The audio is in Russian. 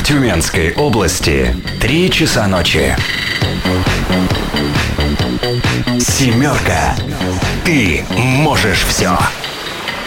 Тюменской области 3 часа ночи. Семерка. Ты можешь все.